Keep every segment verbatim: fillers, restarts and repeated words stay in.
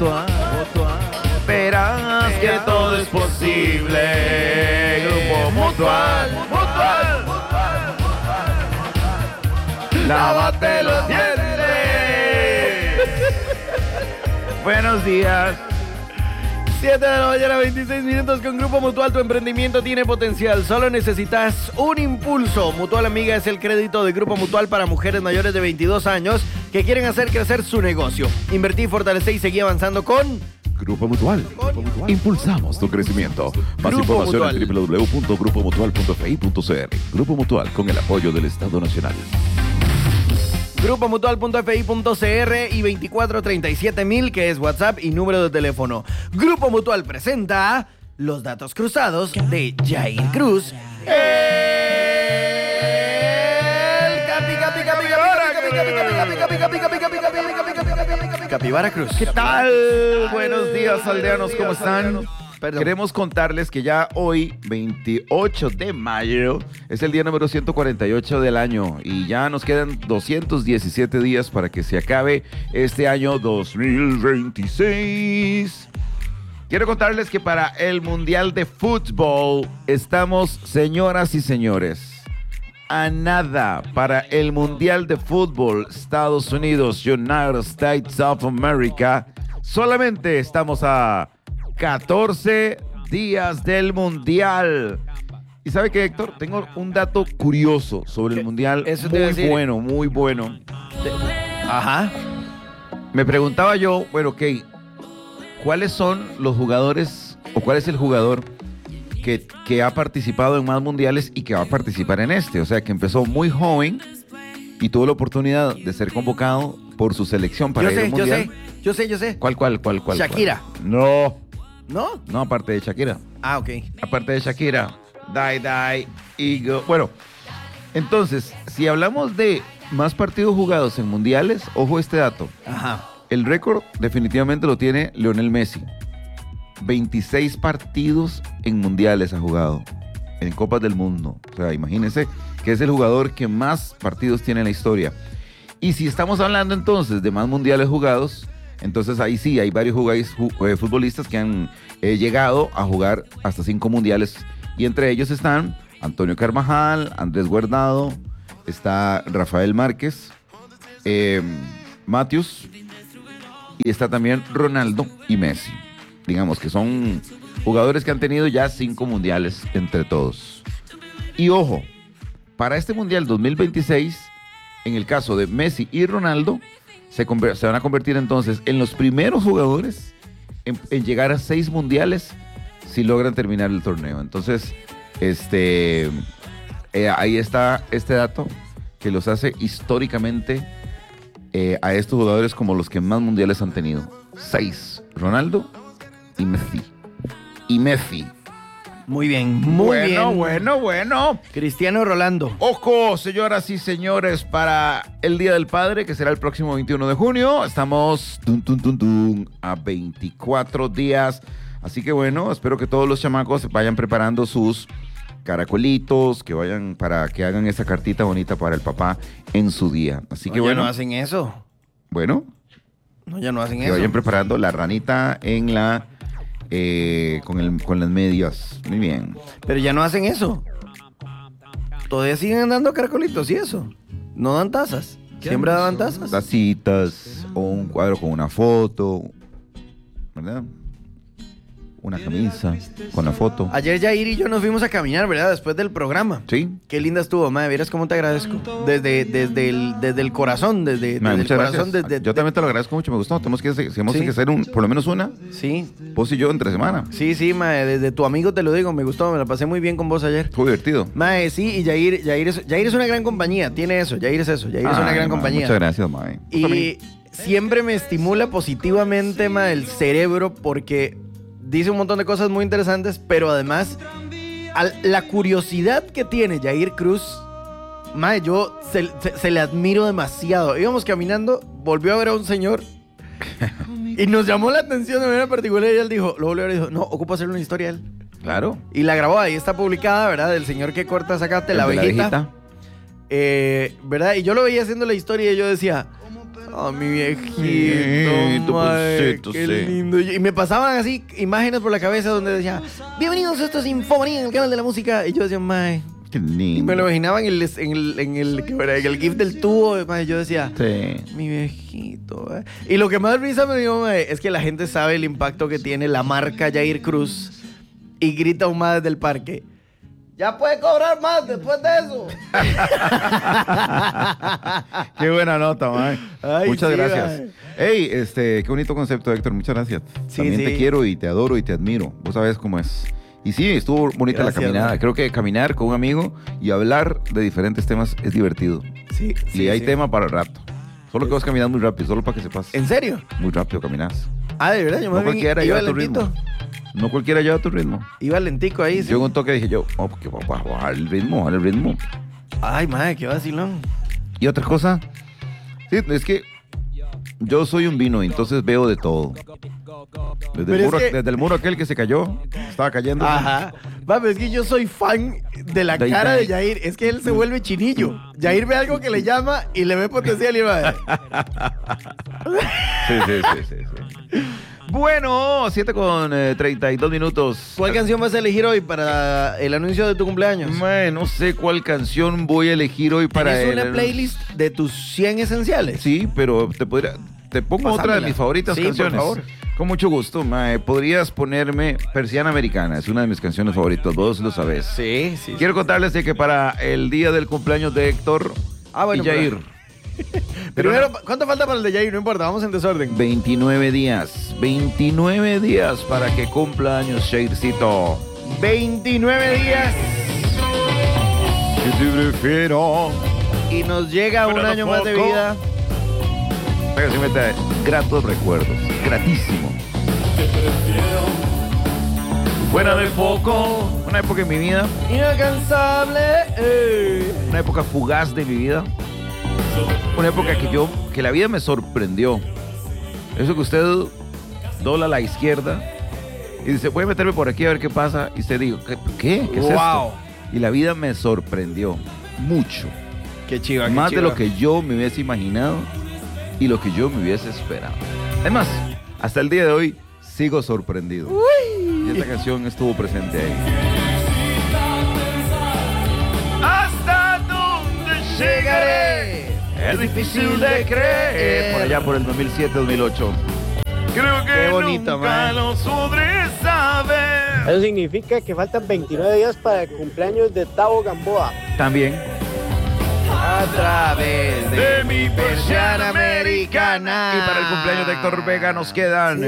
Mutual, Mutual. Verás que todo es posible. Grupo Mutual, Mutual. Lávate los dientes. Buenos días. siete de la mañana, veintiséis minutos con Grupo Mutual. Tu emprendimiento tiene potencial. Solo necesitas un impulso. Mutual Amiga es el crédito de Grupo Mutual para mujeres mayores de veintidós años que quieren hacer crecer su negocio. Invertí, fortalecer y seguir avanzando con Grupo Mutual. Grupo Mutual. Impulsamos tu crecimiento. Más Grupo información Mutual. en doble u doble u doble u punto grupo mutual punto f i punto c r. Grupo Mutual, con el apoyo del Estado Nacional. grupo mutual punto f i punto c r y veinticuatro treinta y siete mil, que es WhatsApp y número de teléfono. Grupo Mutual presenta los datos cruzados de Jair Cruz. El Capi, Capi, Capi, Capi, Capi, Capi, Capi, Capi, Capi, Capi, Capi, Capi, Capi, Capi, Capi, Capibara Cruz. ¿Qué tal? Buenos días, aldeanos, ¿cómo están? Perdón. Queremos contarles que ya hoy, veintiocho de mayo, es el día número ciento cuarenta y ocho del año y ya nos quedan doscientos diecisiete días para que se acabe este año dos mil veintiséis. Quiero contarles que para el Mundial de Fútbol estamos, señoras y señores, a nada para el Mundial de Fútbol Estados Unidos, United States of America. Solamente estamos a catorce días del Mundial. ¿Y sabe qué, Héctor? Tengo un dato curioso sobre el Mundial. Eso te iba a muy decir. bueno, muy bueno. Ajá. Me preguntaba yo, bueno, ok, ¿cuáles son los jugadores o cuál es el jugador que, que ha participado en más mundiales y que va a participar en este? O sea, que empezó muy joven y tuvo la oportunidad de ser convocado por su selección para Yo ir al sé, yo mundial. sé, yo sé, yo sé. ¿Cuál, cuál, cuál, cuál? Shakira. cuál? No, ¿No? no, aparte de Shakira. Ah, ok. Aparte de Shakira, Die Die, Eagle. Bueno, entonces, si hablamos de más partidos jugados en mundiales, ojo este dato. Ajá. El récord definitivamente lo tiene Lionel Messi. veintiséis partidos en mundiales ha jugado, en Copas del Mundo. O sea, imagínense que es el jugador que más partidos tiene en la historia. Y si estamos hablando entonces de más mundiales jugados, entonces ahí sí hay varios jugadores, ju- eh, futbolistas que han eh, llegado a jugar hasta cinco mundiales. Y entre ellos están Antonio Carvajal, Andrés Guardado, está Rafael Márquez, eh, Matius, y está también Ronaldo y Messi. Digamos que son jugadores que han tenido ya cinco mundiales entre todos. Y ojo, para este Mundial dos mil veintiséis, en el caso de Messi y Ronaldo, se, conver- se van a convertir entonces en los primeros jugadores en, en llegar a seis mundiales si logran terminar el torneo. Entonces, este, eh, ahí está este dato que los hace históricamente eh, a estos jugadores como los que más mundiales han tenido. Seis, Ronaldo y Messi. Y Messi. Muy bien, muy bueno, bien. bueno, bueno. Cristiano Rolando. Ojo, señoras y señores, para el Día del Padre, que será el próximo veintiuno de junio. Estamos tun, tun, tun, tun, a veinticuatro días. Así que bueno, espero que todos los chamacos vayan preparando sus caracolitos, que vayan para que hagan esa cartita bonita para el papá en su día. Así No, que ya bueno, no hacen eso. bueno, No, ya no hacen que eso. vayan preparando la ranita en la eh, con, el, con las medias. Muy bien. Pero ya no hacen eso. Todavía siguen dando caracolitos y eso. No dan tazas. Siempre daban tazas. Tacitas o un cuadro con una foto, ¿verdad? Una camisa con la foto. Ayer Jair y yo nos fuimos a caminar, ¿verdad? Después del programa. Sí. Qué linda estuvo, madre. Vieras cómo te agradezco. Desde, desde, el, desde el corazón, desde, Man, desde el muchas corazón. gracias. Desde, Yo también te lo agradezco mucho, me gustó. Tenemos que, tenemos Sí. que hacer un, por lo menos una, Sí, vos y yo entre semana. sí, sí, mae. Desde tu amigo te lo digo. Me gustó, me la pasé muy bien con vos ayer. Fue divertido. Mae, sí, y Jair, Jair, es, Jair es una gran compañía. Tiene eso, Jair es eso. Jair es una Ay, gran man, compañía. Muchas gracias, mae. Y siempre me estimula positivamente, ma, el cerebro porque dice un montón de cosas muy interesantes, pero además al- la curiosidad que tiene Jair Cruz, ma, yo se, se- se le admiro demasiado. Íbamos caminando, volvió a ver a un señor y nos llamó la atención de manera particular y él dijo, lo volvió a ver y dijo, no, ocupo hacerle una historia a él. Claro. Y la grabó, ahí está publicada, ¿verdad? Del señor que corta, sacate la El de abejita. Eh, ¿verdad? Y yo lo veía haciendo la historia y yo decía, Oh, mi viejito, Viejito, mae, pobrecito, qué sí. lindo. Y me pasaban así imágenes por la cabeza donde decía, bienvenidos a esto es Infomanía en el canal de la música. Y yo decía, mae. Qué Y me lindo. lo imaginaba en el, en el, en el, ¿qué era? En el gif del tubo. Mae, yo decía, Sí. mi viejito. eh. Y lo que más risa me dio, mae, es que la gente sabe el impacto que tiene la marca Jair Cruz y grita aún más desde el parque. Ya puede cobrar más después de eso. Qué buena nota, man. Ay, Muchas sí, gracias. mae. Hey, este, qué bonito concepto, Héctor. Muchas gracias. Sí, También sí. te quiero y te adoro y te admiro. Vos sabés cómo es. Y sí, estuvo bonita Gracias, la caminada. man. Creo que caminar con un amigo y hablar de diferentes temas es divertido. Sí, y sí, hay sí. tema para el rato. Solo que vas caminando muy rápido, solo para que sepas. ¿En serio? Muy rápido caminas. Ah, de verdad, yo No más bien cualquiera iba lleva tu lentito. ritmo. No cualquiera lleva tu ritmo. Iba lentico ahí, sí. Yo en un toque dije yo, oh, porque voy a bajar el ritmo, bajar el ritmo. Ay, madre, qué vacilón. Y otra cosa, sí, es que yo soy un vino, entonces veo de todo. Desde, Pero el es muro, que- desde el muro aquel que se cayó, estaba cayendo. Ajá. Va, pero es que yo soy fan de la De cara de Jair. Jair. Es que él se vuelve chinillo. Jair ve algo que le llama y le ve potencial y va. Sí, sí, sí, sí, sí. Bueno, siete con eh, treinta y dos minutos. ¿Cuál canción vas a elegir hoy para el anuncio de tu cumpleaños? Mae, no sé cuál canción voy a elegir hoy para ¿Tienes el- una playlist de tus cien esenciales? Sí, pero te podría, te pongo otra de Pásamela. mis favoritas Sí, por canciones. favor. Con mucho gusto, mae. Podrías ponerme Persiana Americana, es una de mis canciones favoritas, vos lo sabés. Sí, sí. Quiero contarles de que para el día del cumpleaños de Héctor Ah, bueno, y Jair, pero- Primero, ¿cuánto falta para el de Jair? No importa, vamos en desorden. veintinueve días, veintinueve días para que cumpla años Jaircito. veintinueve días Yo te prefiero. y nos llega un Pero año más de poco. vida. Venga, sí me trae gratos recuerdos, gratísimo. Fuera del foco, una época en mi vida, Inalcanzable. eh. una época fugaz de mi vida, una época que yo, que la vida me sorprendió. Eso que usted dobla a la izquierda y dice, voy a meterme por aquí a ver qué pasa, y usted dijo, ¿qué? ¿Qué, ¿Qué es Wow. esto? Y la vida me sorprendió mucho, Qué chiva, qué más de chiva. lo que yo me hubiese imaginado y lo que yo me hubiese esperado. Además, hasta el día de hoy sigo sorprendido. Y esta canción estuvo presente ahí. ¿Hasta dónde Llegaré. Es difícil de creer. Por allá por el dos mil siete dos mil ocho. Creo que Qué bonito, nunca man. lo podré saber. Eso significa que faltan veintinueve días para el cumpleaños de Tavo Gamboa. También. A través de, De mi persiana americana. Y para el cumpleaños de Héctor Vega nos quedan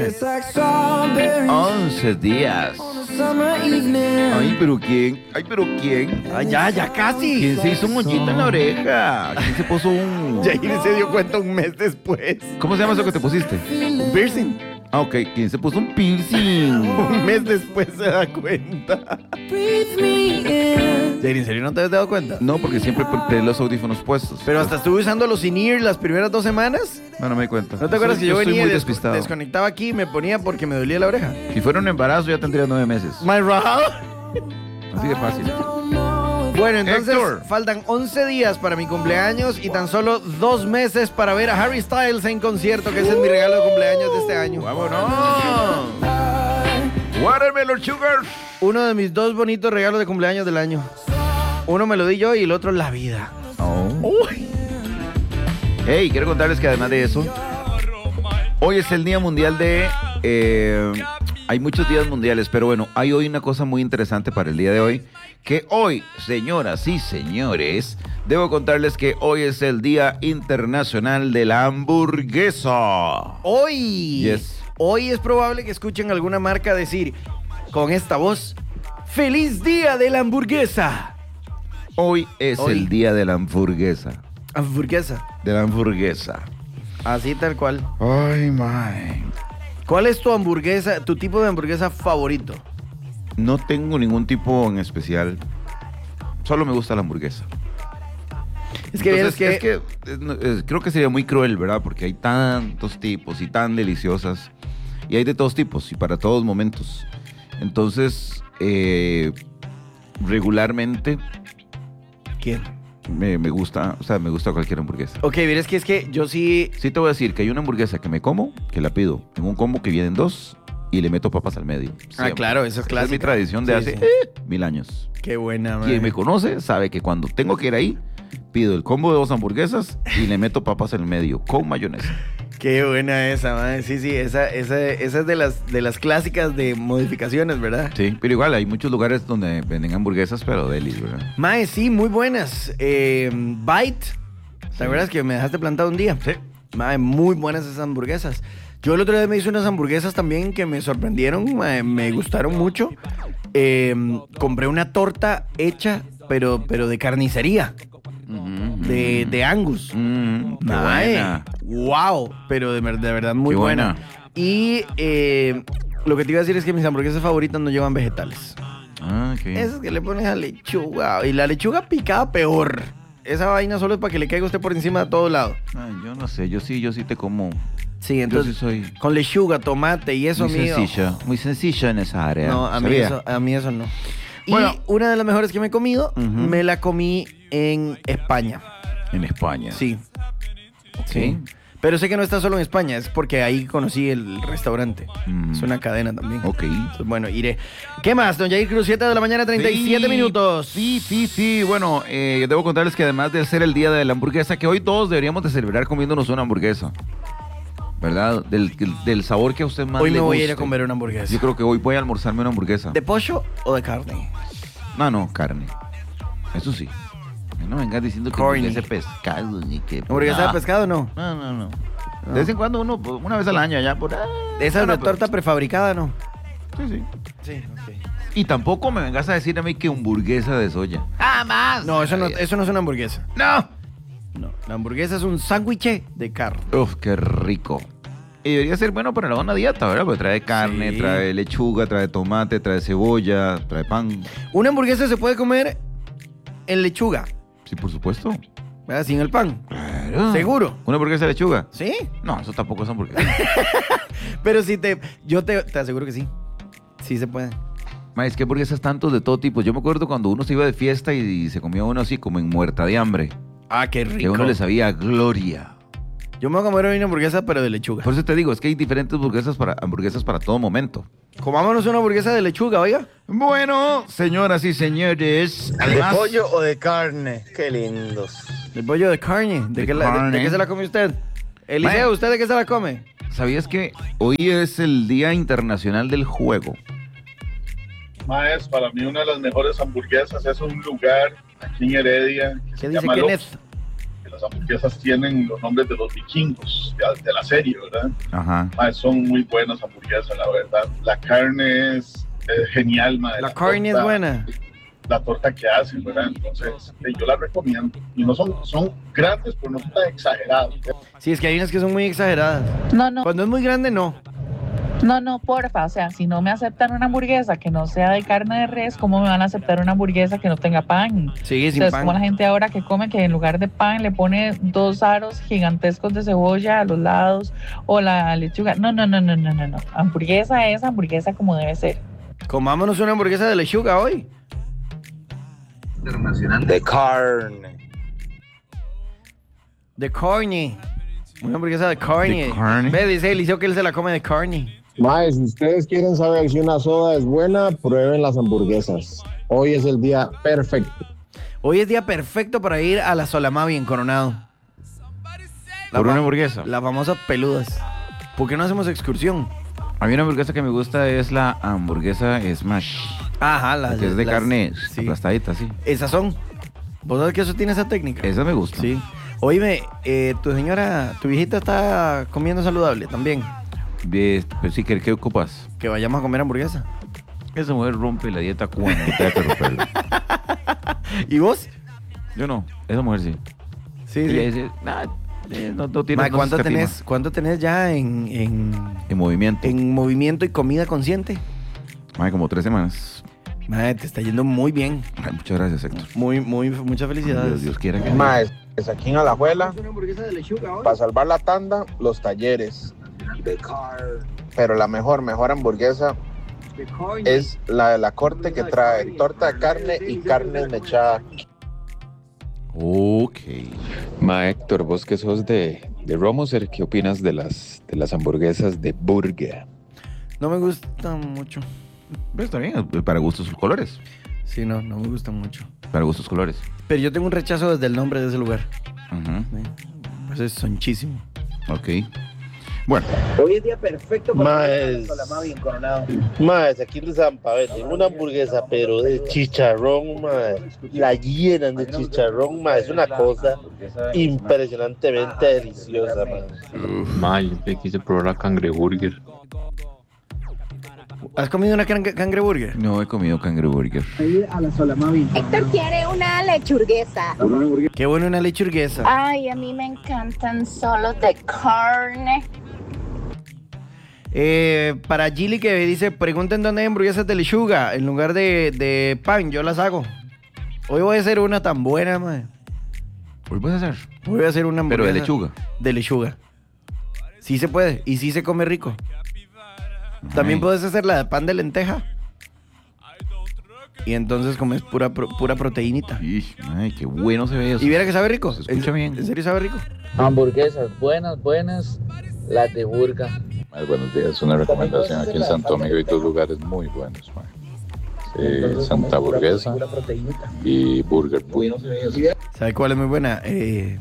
once días. Ay, pero ¿quién? Ay, pero ¿quién? Ay, ya, ya casi. ¿Quién se hizo un hoyito en la oreja? ¿Quién se puso un...? Jair se dio cuenta un mes después. ¿Cómo se llama eso que te pusiste? Un piercing. Ah, ok. ¿Quién se puso un piercing? Un mes después se da cuenta. Jair, ¿en serio no te has dado cuenta? No, porque siempre tenés los audífonos puestos. Pero hasta estuve usando los in-ear las primeras dos semanas. No, no me di cuenta. ¿No te acuerdas Soy- que yo, estoy venía muy y des- despistado. desconectaba aquí y me ponía porque me dolía la oreja? Si fuera un embarazo ya tendría nueve meses. My Rahal. Así de fácil. Bueno, entonces Héctor. faltan once días para mi cumpleaños y tan solo dos meses para ver a Harry Styles en concierto, que ese es mi regalo de cumpleaños de este año. ¡Vámonos! Watermelon Sugar. Uno de mis dos bonitos regalos de cumpleaños del año. Uno me lo di yo y el otro la vida. Oh. Hey, quiero contarles que además de eso, hoy es el Día Mundial de... eh, hay muchos días mundiales, pero bueno, hay hoy una cosa muy interesante para el día de hoy, que hoy, señoras y señores, debo contarles que hoy es el Día Internacional de la Hamburguesa. Hoy, Yes. hoy es probable que escuchen alguna marca decir con esta voz, ¡Feliz Día de la Hamburguesa! Hoy es Hoy. el Día de la Hamburguesa. Hamburguesa. De la Hamburguesa. Así tal cual. Ay, man. ¿Cuál es tu hamburguesa, tu tipo de hamburguesa favorito? No tengo ningún tipo en especial. Solo me gusta la hamburguesa. Es que, Entonces, es es que eh, no, eh, creo que sería muy cruel, ¿verdad? Porque hay tantos tipos y tan deliciosas. Y hay de todos tipos y para todos momentos. Entonces, eh, regularmente ¿Quién? me, me gusta, o sea, me gusta cualquier hamburguesa. Ok, verás que es que yo sí... Sí te voy a decir que hay una hamburguesa que me como, que la pido en un combo que vienen dos y le meto papas al medio. Ah, Siempre. claro, eso es Esa clásico. es mi tradición de Sí, hace sí. eh, mil años. Qué buena, man. Quien me conoce sabe que cuando tengo que ir ahí, pido el combo de dos hamburguesas y le meto papas en el medio con mayonesa. Qué buena esa, man. Sí, sí, esa, esa, esa es de las, de las clásicas de modificaciones, ¿verdad? Sí, pero igual hay muchos lugares donde venden hamburguesas, pero delis, ¿verdad? Mae, sí, muy buenas. Eh, Bite, ¿te acuerdas que me dejaste plantado un día? Sí. Mae, muy buenas esas hamburguesas. Yo el otro día me hice unas hamburguesas también que me sorprendieron, mae, me gustaron mucho. Eh, compré una torta hecha, pero, pero de carnicería, de, de Angus. Mm, qué Mae, buena. wow, pero de, ver- de verdad muy Qué buena. buena. Y eh, lo que te iba a decir es que mis hamburguesas favoritas no llevan vegetales. Ah, qué bien. Esas que le pones a lechuga. Y la lechuga picada peor. Esa vaina solo es para que le caiga a usted por encima de todo lado. Ay, yo no sé, yo sí, yo sí te como. Sí, Yo entonces sí soy con lechuga, tomate y eso muy mío. sencilla, muy sencilla en esa área. No, a mí, ¿sabía? eso, a mí eso no. Bueno. Y una de las mejores que me he comido, Ujú. me la comí en España. En España. Sí. Ok. Sí. Pero sé que no está solo en España, es porque ahí conocí el restaurante. Mm. Es una cadena también. Ok. Entonces, bueno, iré. ¿Qué más, don Jair Cruz? siete de la mañana, treinta y siete Sí, minutos. Sí, sí, sí. Bueno, eh, debo contarles que además de ser el día de la hamburguesa, que hoy todos deberíamos de celebrar comiéndonos una hamburguesa. ¿Verdad? Del, del, del sabor que a usted más Hoy le me voy a ir a guste. comer una hamburguesa. Yo creo que hoy voy a almorzarme una hamburguesa. ¿De pollo o de carne? No, no, carne. Eso sí. No vengas diciendo que Corny. hamburguesa de pescado ni que... ¿Hamburguesa No. de pescado no? No, no, no. De vez en cuando uno, pues, una vez al año ya por... ah, Esa bueno, de pero- torta prefabricada no. Sí, sí. Sí, ok. Y tampoco me vengas a decir a mí que hamburguesa de soya. ¡Jamás! No, eso no, eso no es una hamburguesa. ¡No! No, la hamburguesa es un sándwich de carne. Uf, qué rico. Y debería ser bueno para la buena dieta, ¿verdad? Porque trae carne, Sí. trae lechuga, trae tomate, trae cebolla, trae pan. Una hamburguesa se puede comer en lechuga, Sí, por supuesto. ¿verdad? Sin el pan. Claro. ¿Seguro? ¿Una hamburguesa de lechuga? ¿Sí? No, eso tampoco es hamburguesa. Pero si te... Yo te, te aseguro que sí. Sí se puede. Ma, es que hamburguesas tantos de todo tipo. Yo me acuerdo cuando uno se iba de fiesta y, y se comía uno así como en muerta de hambre. Ah, qué Que rico. uno le sabía gloria. Yo me voy a comer hoy una hamburguesa, pero de lechuga. Por eso te digo, es que hay diferentes hamburguesas para, hamburguesas para todo momento. Comámonos una hamburguesa de lechuga, oiga. Bueno, señoras y señores, ¿De además... pollo o de carne? Qué lindos. De pollo de carne. ¿De, De qué, la- de- carne. de qué se la come usted? Eliseo, Mae. ¿usted de qué se la come? ¿Sabías que hoy es el Día Internacional del Juego? Más, para mí una de las mejores hamburguesas es un lugar aquí en Heredia que ¿Qué se dice llama Kenneth? Lox, que las hamburguesas tienen los nombres de los vikingos de, de la serie, ¿verdad? Ajá. Más, son muy buenas hamburguesas, la verdad. La carne es, es genial, mae. La carne es torta- buena. La torta que hacen, ¿verdad? Entonces, eh, yo la recomiendo. Y no son, son grandes, pero no son tan exagerados. Sí, es que hay unas que son muy exageradas. No, no, Cuando es muy grande, no. no, no, porfa. O sea, si no me aceptan una hamburguesa que no sea de carne de res, ¿cómo me van a aceptar una hamburguesa que no tenga pan? Sí, sin Entonces, pan. como la gente ahora que come que en lugar de pan le pone dos aros gigantescos de cebolla a los lados o la lechuga. No, no, no, no, no, no, no. Hamburguesa es hamburguesa como debe ser. Comámonos una hamburguesa de lechuga hoy. De carne. De carne. Una hamburguesa de carne. De carne. Ve, dice Eliseo que él se la come de carne. Mae, si ustedes quieren saber si una soda es buena, prueben las hamburguesas. Hoy es el día perfecto. Hoy es día perfecto para ir a la Solamavi en Coronado. La ¿Por fa- una hamburguesa? Las famosas peludas. ¿Por qué no hacemos excursión? A mí una hamburguesa que me gusta es la hamburguesa Smash. Ajá, las que es de las- carne sí. aplastadita, sí. Esas son. ¿Vos sabés que eso tiene esa técnica? Esa me gusta. Sí. Oíme, eh, tu señora, tu viejita está comiendo saludable también. Bien, pero sí, ¿qué, qué ocupas? Que vayamos a comer hamburguesa. Esa mujer rompe la dieta cuando tenga que romperla. ¿Y vos? Yo no, esa mujer sí. Sí, Ella sí. dice, "Nah, eh, no, no tiene Ma, no ¿cuánto, se escatima". tenés, ¿Cuánto tenés ya en, en, En movimiento. en movimiento y comida consciente? Mae, como tres semanas. Madre, te está yendo muy bien. Ay, muchas gracias, Héctor. Muy, muy, muchas felicidades. Dios, Dios quiera que... Mae, es aquí en Alajuela. Una hamburguesa de lechuga hoy. Para salvar la tanda, los talleres. De carne. Pero la mejor, mejor hamburguesa es la de la corte que trae torta de carne y carne mechada. Ok. Ma Héctor, vos que sos de, de Romoser, ¿qué opinas de las, de las hamburguesas de Burger? No me gustan mucho. Pero está bien, para gustos sus colores. Sí, no, no me gustan mucho. Para gustos colores. Pero yo tengo un rechazo desde el nombre de ese lugar. Ujú. Sí. Pues es sonchísimo. Ok. Bueno, Hoy es día perfecto para Maes. la más bien coronado. Más, aquí en Zampa venden una hamburguesa, pero de chicharrón, más. La llenan de chicharrón, más. Es una cosa impresionantemente deliciosa, más. Ma, yo te quise probar la cangreburger. ¿Has comido una can- cangreburger? no he comido cangreburger. Ir a la Solamavi. Héctor quiere una lechurguesa. Qué bueno una lechurguesa. Ay, a mí me encantan solo de carne. Eh, para Gilly que dice, pregunten dónde hay hamburguesas de lechuga en lugar de, de pan, yo las hago. Hoy voy a hacer una tan buena, madre. ¿Hoy vas a hacer? Voy a hacer una Pero hamburguesa de lechuga. de lechuga. Sí se puede y sí se come rico. También Ay. puedes hacer la de pan de lenteja. Y entonces comes pura, pro- pura proteinita. Ish, ay, qué bueno se ve eso. Y viera que sabe rico. Se escucha ¿En, bien. ¿En serio sabe rico? Hamburguesas buenas, buenas. Las de Burga. Ay, buenos días, una recomendación. Aquí en Santo Domingo hay dos lugares muy buenos, ma. Sí, Santa Burguesa Pura proteinita. y Burger Pub. ¿Sabe cuál es muy buena? Eh,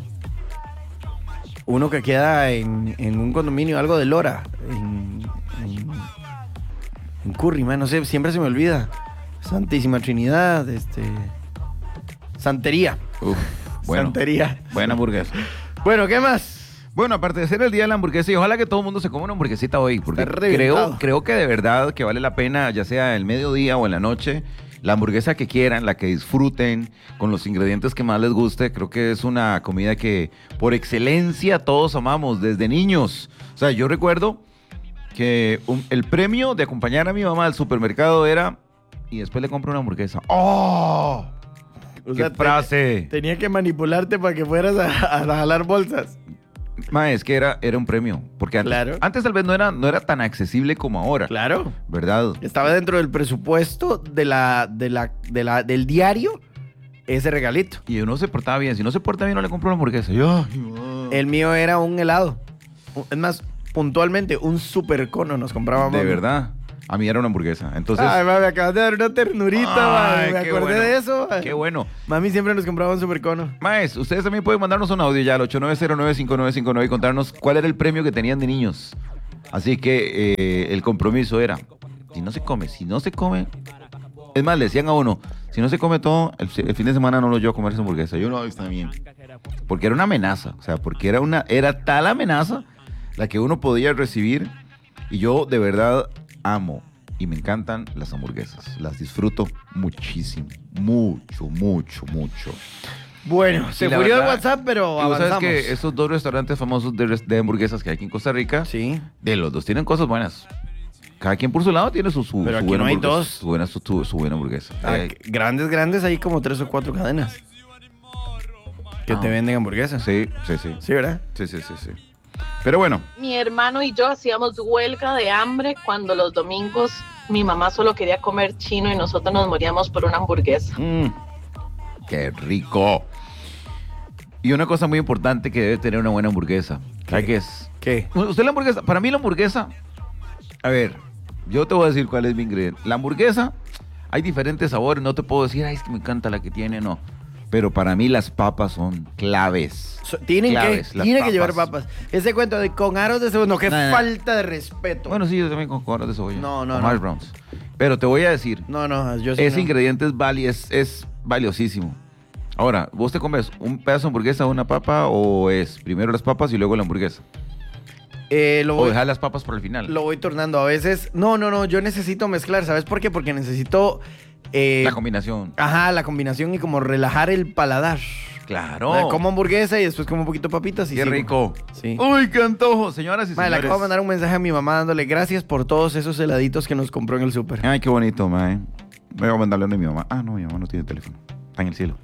uno que queda en, en un condominio, algo de Lora. En, en, en Curry, man, no sé, siempre se me olvida. Santísima Trinidad, este. Santería. Uf, bueno, Santería. buena hamburguesa. Bueno, ¿qué más? Bueno, aparte de ser el día de la hamburguesa, y ojalá que todo el mundo se coma una hamburguesita hoy, porque Está reventado. creo, creo que de verdad que vale la pena, ya sea el mediodía o en la noche, la hamburguesa que quieran, la que disfruten, con los ingredientes que más les guste. Creo que es una comida que por excelencia todos amamos desde niños. O sea, yo recuerdo que un- el premio de acompañar a mi mamá al supermercado era, y después le compro una hamburguesa. ¡Oh! O ¡Qué sea, te- frase! Tenía que manipularte para que fueras a, a jalar bolsas. Ma, es que era, era un premio. Porque antes, Claro. antes tal vez no era, no era tan accesible como ahora. Claro. ¿Verdad? Estaba dentro del presupuesto de la, de la, de la, del diario ese regalito. Y uno se portaba bien. Si no se porta bien, no le compro una hamburguesa. Yo, ay, ma. El mío era un helado. Es más, puntualmente, un super cono nos comprábamos. De verdad. A mí era una hamburguesa. Entonces. Ay, mami, me acabas de dar una ternurita, Ay, mami. Me qué acordé bueno. de eso, mami. Qué bueno. Mami siempre nos compraba un super cono. Maes, ustedes también pueden mandarnos un audio ya al ocho nueve cero nueve cinco nueve cinco nueve y contarnos cuál era el premio que tenían de niños. Así que eh, el compromiso era, si no se come, si no se come... Es más, le decían a uno, si no se come todo, el, el fin de semana no lo llevo a comer esa hamburguesa. Yo no, está bien. Porque era una amenaza. O sea, porque era, una, era tal amenaza la que uno podía recibir. Y yo de verdad amo y me encantan las hamburguesas. Las disfruto muchísimo. Mucho, mucho, mucho. Bueno, se Y la murió el verdad- WhatsApp, pero Y vos avanzamos. sabes que esos dos restaurantes famosos de, res- de hamburguesas que hay aquí en Costa Rica, Sí. de los dos tienen cosas buenas. Cada quien por su lado tiene su, su, Pero su aquí buena no hay hamburguesa, dos. Su buena, su, su- su buena hamburguesa. Ah, Eh, que- grandes, grandes, hay como tres o cuatro cadenas que Ah. te venden hamburguesas. sí, sí, sí. Sí, ¿verdad? Sí, sí, sí, sí. Pero bueno, Mi hermano y yo hacíamos huelga de hambre cuando los domingos mi mamá solo quería comer chino y nosotros nos moríamos por una hamburguesa. mm, qué rico. Y una cosa muy importante que debe tener una buena hamburguesa. ¿Sabe qué es? ¿Qué? Usted la hamburguesa, para mí la hamburguesa, a ver, yo te voy a decir cuál es mi ingrediente. La hamburguesa, hay diferentes sabores, no te puedo decir, ay, es que me encanta la que tiene, no. Pero para mí las papas son claves. So- tienen Claves, que, las tienen que llevar papas. papas. Ese cuento de con aros de cebolla, no, qué No, no. falta de respeto. Bueno, sí, yo también con coras de cebolla. No, no, con no. hash browns. Pero te voy a decir, no, no, yo sí ese no. ingrediente es, vali- es, es valiosísimo. Ahora, ¿vos te comes un pedazo de hamburguesa o una papa o es primero las papas y luego la hamburguesa? Eh, lo, O voy, dejar las papas para el final. lo voy tornando. A veces, no, no, no, yo necesito mezclar. ¿Sabes por qué? Porque necesito... eh, La combinación. ajá, la combinación y como relajar el paladar. Claro. Eh, Como hamburguesa y después como un poquito de papitas y Qué sigo. rico. Sí. Uy, qué antojo, señoras y Madre, le señores. acabo de mandar un mensaje a mi mamá dándole gracias por todos esos heladitos que nos compró en el súper. Ay, qué bonito, mae. Voy a mandarle uno a mi mamá. Ah, no, mi mamá no tiene teléfono. Está en el cielo.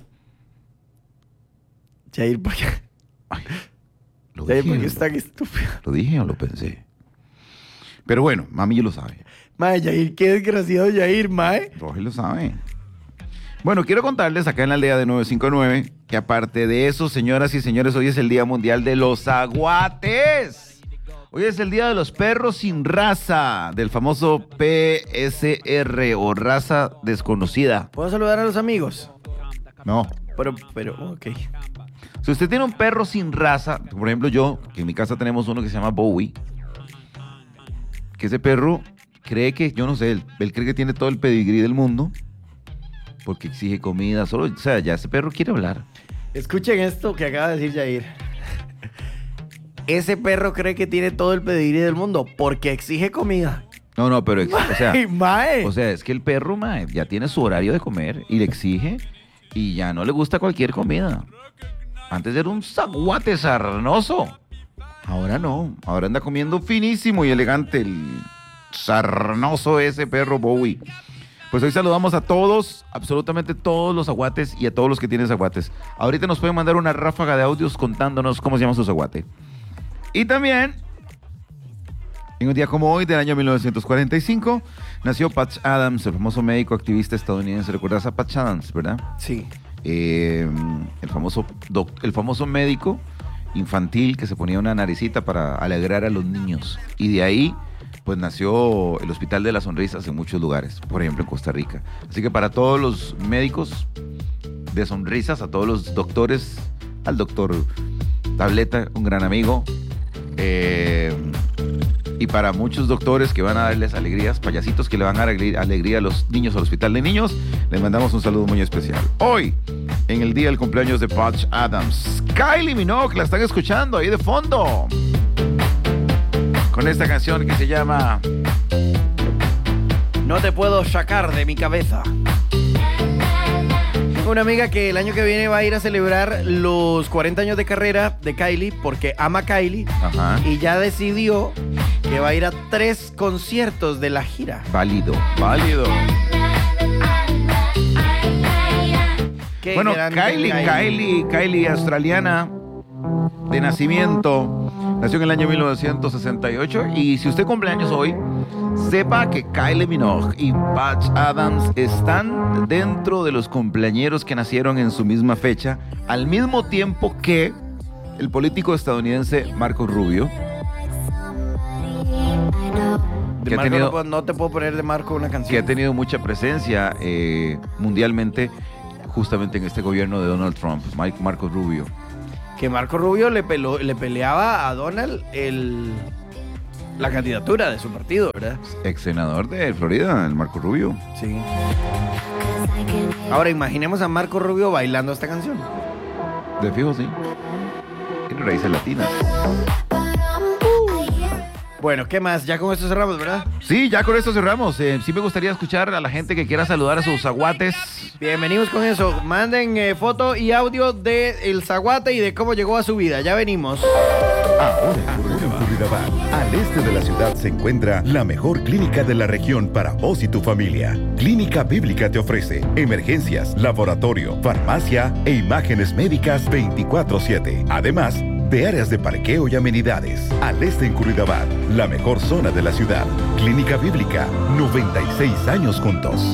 Jair, ¿por qué? Ay, lo Jair, dije, ¿por qué lo- es tan estúpido? ¿Lo dije o lo pensé? Pero bueno, mami ya lo sabe. Mae, Jair, qué desgraciado Jair, mae. Roger lo sabe. Bueno, quiero contarles acá en la aldea de nueve cinco nueve que aparte de eso, señoras y señores, hoy es el Día Mundial de los Aguates. Hoy es el Día de los Perros Sin Raza, del famoso P S R o raza desconocida. ¿Puedo saludar a los amigos? No. Pero, pero, ok. Si usted tiene un perro sin raza, por ejemplo yo, que en mi casa tenemos uno que se llama Bowie, que ese perro cree que, yo no sé, él, él cree que tiene todo el pedigrí del mundo, porque exige comida, solo, o sea, ya ese perro quiere hablar. Escuchen esto que acaba de decir Jair. Ese perro cree que tiene todo el pedigrí del mundo porque exige comida. No, no, pero, ex- o sea, Ay, mae. o sea, es que el perro, mae, ya tiene su horario de comer y le exige y ya no le gusta cualquier comida. Antes era un zaguate sarnoso. Ahora no, ahora anda comiendo finísimo y elegante el sarnoso ese perro Bowie. Pues hoy saludamos a todos, absolutamente todos los aguates y a todos los que tienen aguates. Ahorita nos pueden mandar una ráfaga de audios contándonos cómo se llama su aguate. Y también, en un día como hoy, del año mil novecientos cuarenta y cinco, nació Patch Adams, el famoso médico activista estadounidense. ¿Recuerdas a Patch Adams, verdad? Sí. Eh, el, famoso doc- el famoso médico infantil que se ponía una naricita para alegrar a los niños. Y de ahí, pues nació el Hospital de las Sonrisas en muchos lugares, por ejemplo en Costa Rica. Así que para todos los médicos de sonrisas, a todos los doctores, al doctor Tableta, un gran amigo, eh, y para muchos doctores que van a darles alegrías, payasitos que le van a dar alegría, alegría a los niños al Hospital de Niños, les mandamos un saludo muy especial. Hoy, en el día del cumpleaños de Patch Adams, Kylie Minogue, la están escuchando ahí de fondo, con esta canción que se llama No te puedo sacar de mi cabeza. Tengo una amiga que el año que viene va a ir a celebrar los cuarenta años de carrera de Kylie porque ama a Kylie. Ajá. Y ya decidió que va a ir a tres conciertos de la gira. Válido, válido. Qué Bueno, grande Kylie, Kylie, Kylie, australiana de nacimiento, nació en el año mil novecientos sesenta y ocho. Y si usted cumple años hoy, sepa que Kylie Minogue y Patch Adams están dentro de los cumpleañeros que nacieron en su misma fecha, al mismo tiempo que el político estadounidense Marco Rubio. De Que ha Marco tenido- no, puedo- no te puedo poner de Marco una canción. que ha tenido mucha presencia eh, mundialmente, justamente en este gobierno de Donald Trump, Mike Marco Rubio. Que Marco Rubio le, peló- le peleaba a Donald el, la candidatura de su partido, ¿verdad? Ex senador de Florida, el Marco Rubio. Sí. Ahora imaginemos a Marco Rubio bailando esta canción. De fijo, sí. Tiene raíces latinas. Bueno, ¿qué más? Ya con esto cerramos, ¿verdad? Sí, ya con esto cerramos. Eh, sí me gustaría escuchar a la gente que quiera saludar a sus aguates. Bienvenidos con eso. Manden eh, foto y audio del zaguate y de cómo llegó a su vida. Ya venimos. Ahora en Curridabat, al este de la ciudad, se encuentra la mejor clínica de la región para vos y tu familia. Clínica Bíblica te ofrece emergencias, laboratorio, farmacia e imágenes médicas veinticuatro siete. Además de áreas de parqueo y amenidades. Al este en Curridabat, la mejor zona de la ciudad. Clínica Bíblica, noventa y seis años juntos.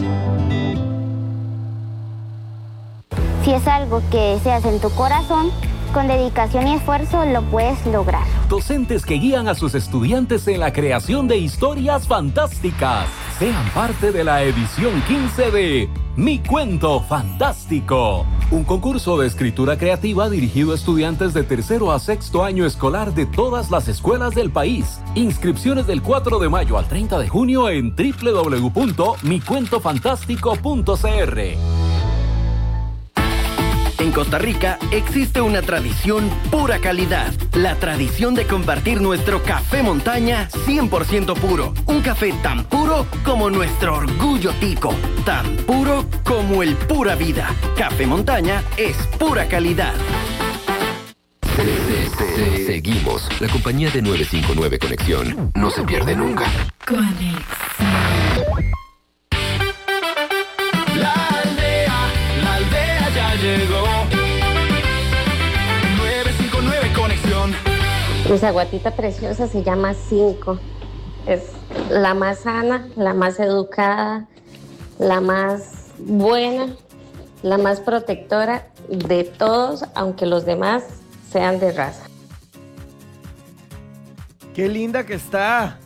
Si es algo que deseas en tu corazón, con dedicación y esfuerzo lo puedes lograr. Docentes que guían a sus estudiantes en la creación de historias fantásticas. Sean parte de la edición quince de Mi Cuento Fantástico, un concurso de escritura creativa dirigido a estudiantes de tercero a sexto año escolar de todas las escuelas del país. Inscripciones del cuatro de mayo al treinta de junio en doble u doble u doble u punto mi cuento fantástico punto c r. En Costa Rica existe una tradición pura calidad, la tradición de compartir nuestro café montaña cien por ciento puro. Un café tan puro como nuestro orgullo tico, tan puro como el pura vida. Café montaña es pura calidad. Seguimos. La compañía de nueve cinco nueve Conexión no se pierde nunca. La aldea, la aldea ya llegó. nueve cinco nueve Conexión. Mi zaguatita preciosa se llama Cinco. Es la más sana, la más educada, la más buena la más protectora de todos, aunque los demás sean de raza. ¡Qué linda que está!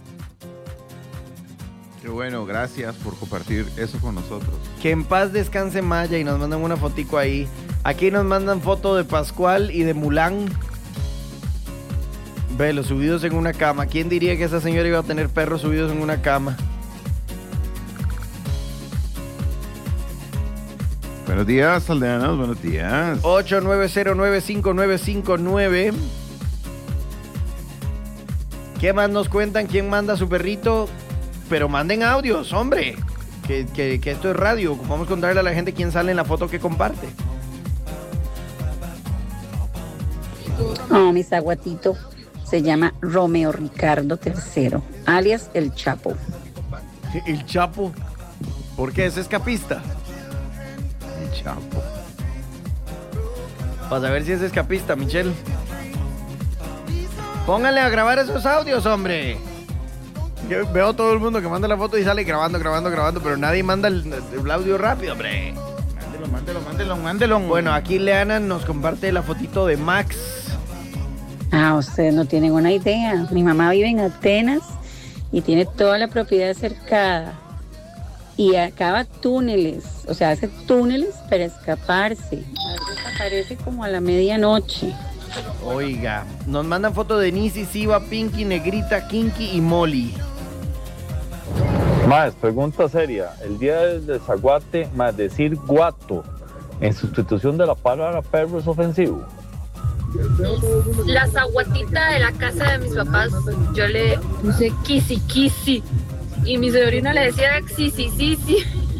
Qué bueno, gracias por compartir eso con nosotros. Que en paz descanse Maya y nos mandan una fotico ahí. Aquí nos mandan foto de Pascual y de Mulan. Ve, los subidos en una cama. ¿Quién diría que esa señora iba a tener perros subidos en una cama? Buenos días, aldeanos, buenos días. ocho nueve cero nueve cinco nueve cinco nueve. ¿Qué más nos cuentan? ¿Quién manda a su perrito? Pero manden audios, hombre. Que, que, que esto es radio. Vamos a contarle a la gente quién sale en la foto que comparte. Oh, mi zaguatito se llama Romeo Ricardo tercero, alias El Chapo. ¿El Chapo? ¿Por qué? ¿Es escapista? El Chapo. Para saber si es escapista, Michelle. Pónganle a grabar esos audios, hombre. Yo veo todo el mundo que manda la foto y sale grabando, grabando, grabando, pero nadie manda el, el audio rápido, hombre. Mándelo, mándelo, mándelo, mándelo. Bueno, aquí Leana nos comparte la fotito de Max. Ah, ustedes no tienen una idea. Mi mamá vive en Atenas y tiene toda la propiedad cercada. Y acaba túneles, o sea, hace túneles para escaparse. A veces aparece como a la medianoche. Oiga, nos mandan fotos de Nisi, Siva, Pinky, Negrita, Kinky y Molly. Más, pregunta seria. El día del zaguate, más decir guato en sustitución de la palabra perro es ofensivo. La zaguatita de la casa de mis papás, yo le puse Kisi Kisi y mi sobrino le decía Xisi Sisi.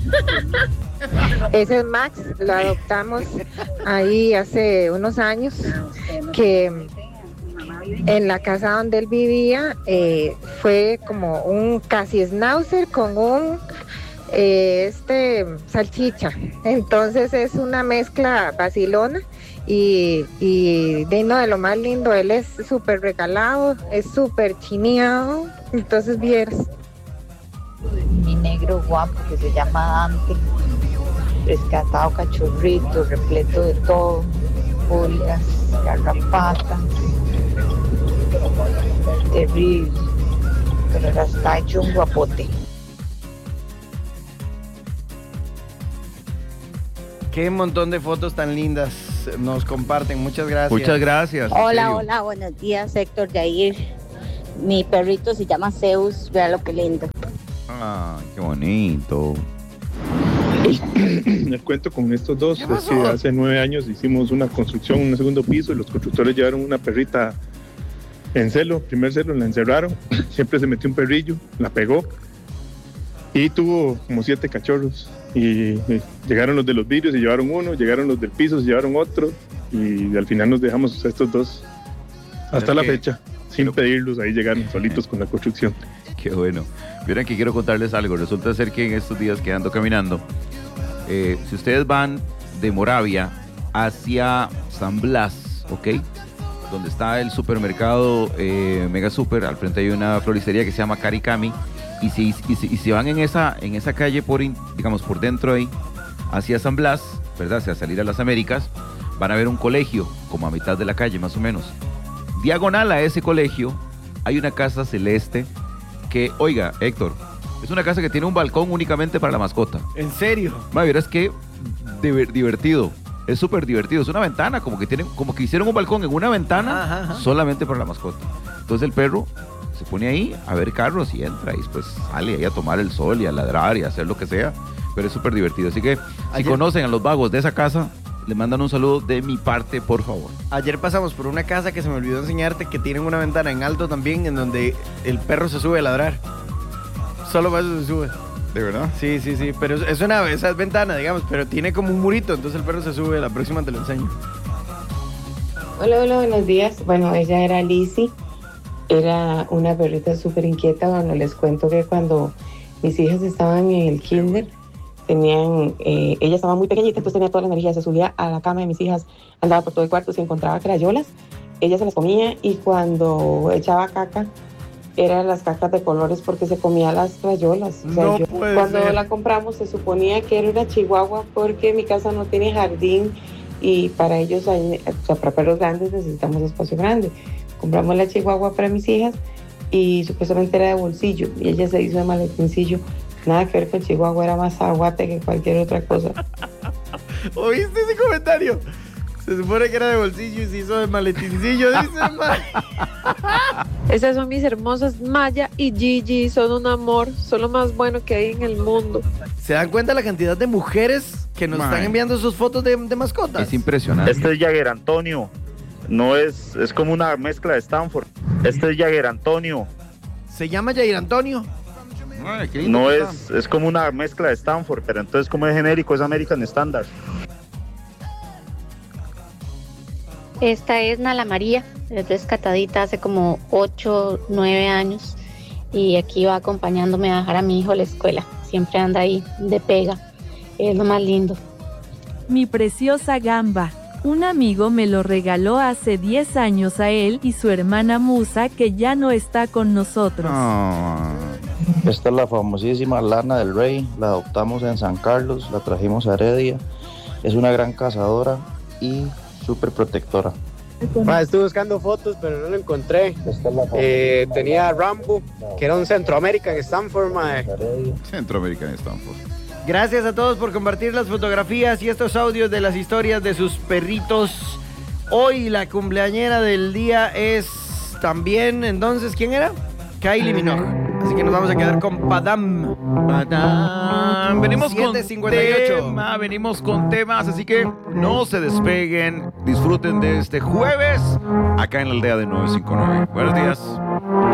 Ese es Max, lo adoptamos ahí hace unos años, que en la casa donde él vivía eh, fue como un casi schnauzer con un eh, este salchicha. Entonces es una mezcla vacilona. Y, y de, no, de lo más lindo, él es súper regalado, es súper chineado, entonces vieras. Mi negro guapo que se llama Dante, rescatado cachorrito, repleto de todo, pulgas, garrapatas, terrible, pero ahora está hecho un guapote. Qué montón de fotos tan lindas nos comparten. Muchas gracias. Muchas gracias. Hola, hola, buenos días, Héctor Yair. Mi perrito se llama Zeus, vea lo que lindo. Ay, qué bonito. Les cuento con estos dos. Es que hace nueve años hicimos una construcción en un segundo piso y los constructores llevaron una perrita en celo, primer celo, la encerraron. Siempre se metió un perrillo, la pegó y tuvo como siete cachorros. Y, y llegaron los de los vidrios y llevaron uno, llegaron los del piso y llevaron otro, y al final nos dejamos a estos dos hasta la fecha, sin pedirlos, ahí llegaron solitos con la construcción. Qué bueno. Vieron que quiero contarles algo. Resulta ser que en estos días que ando caminando, eh, si ustedes van de Moravia hacia San Blas, ¿ok? Donde está el supermercado eh, Mega Super, al frente hay una floristería que se llama Caricami. Y si, y, si, y si van en esa, en esa calle, por in, digamos, por dentro ahí, hacia San Blas, ¿verdad? Hacia salir a las Américas, van a ver un colegio, como a mitad de la calle, más o menos. Diagonal a ese colegio, hay una casa celeste que, oiga, Héctor, es una casa que tiene un balcón únicamente para la mascota. ¿En serio? Ma, verás que divertido. Es súper divertido. Es una ventana, como que tienen, como que hicieron un balcón en una ventana ajá, ajá. solamente para la mascota. Entonces el perro se pone ahí a ver carros y entra y después sale ahí a tomar el sol y a ladrar y a hacer lo que sea, pero es súper divertido. Así que si Ayer... conocen a los vagos de esa casa, le mandan un saludo de mi parte, por favor. Ayer pasamos por una casa que se me olvidó enseñarte, que tienen una ventana en alto también, en donde el perro se sube a ladrar. Solo para eso se sube. ¿De verdad? Sí, sí, sí, pero es una esa es ventana, digamos, pero tiene como un murito, entonces el perro se sube. La próxima te lo enseño. Hola, hola, buenos días. Bueno, ella era Lizzie. Era una perrita súper inquieta. Bueno, les cuento que cuando mis hijas estaban en el kinder, tenían, eh, ella estaba muy pequeñita, entonces tenía toda la energía, se subía a la cama de mis hijas, andaba por todo el cuarto, se encontraba crayolas, ella se las comía y cuando echaba caca, eran las cacas de colores porque se comía las crayolas. O sea, No yo, puede cuando ser. la compramos se suponía que era una chihuahua porque mi casa no tiene jardín y para ellos, hay, o sea, para perros grandes necesitamos espacio grande. Compramos la chihuahua para mis hijas y supuestamente era de bolsillo y ella se hizo de maletincillo. Nada que ver con chihuahua, era más aguate que cualquier otra cosa. ¿Oíste ese comentario? Se supone que era de bolsillo y se hizo de maletincillo, dice el ma. Esas son mis hermosas Maya y Gigi, son un amor, son lo más bueno que hay en el mundo. ¿Se dan cuenta la cantidad de mujeres que nos Mae. están enviando sus fotos de, de mascotas? Es impresionante. Este es Jagger Antonio. No es, es como una mezcla de Stanford. Este es Jagger Antonio. ¿Se llama Jair Antonio? Ay, qué lindo No que es, es como una mezcla de Stanford, pero entonces como es genérico, es American Standard. Esta es Nala María, es rescatadita hace como ocho, nueve años y aquí va acompañándome a dejar a mi hijo a la escuela. Siempre anda ahí de pega, es lo más lindo. Mi preciosa gamba. Un amigo me lo regaló hace diez años a él y su hermana Musa, que ya no está con nosotros. Esta es la famosísima Lana del Rey, la adoptamos en San Carlos, la trajimos a Heredia. Es una gran cazadora y súper protectora. Ma, estuve buscando fotos, pero no lo encontré. Eh, tenía a Rambo, que era un Centroamérica en Stanford, mae. Centroamérica en Stanford. Gracias a todos por compartir las fotografías y estos audios de las historias de sus perritos. Hoy la cumpleañera del día es también, entonces, ¿quién era? Kylie Minogue. Así que nos vamos a quedar con Padam. Padam. Venimos con siete cincuenta y ocho. tema, venimos con temas, así que no se despeguen. Disfruten de este jueves acá en la aldea de nueve cinco nueve. Buenos días.